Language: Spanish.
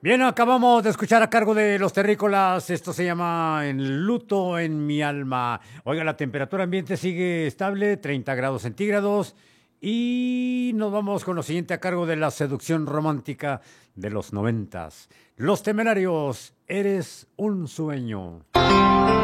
Bien, acabamos de escuchar a cargo de los terrícolas. Esto se llama En luto en mi alma. Oiga, la temperatura ambiente sigue estable, 30 grados centígrados. Y nos vamos con lo siguiente a cargo de la seducción romántica de los 90. Los Temerarios, eres un sueño.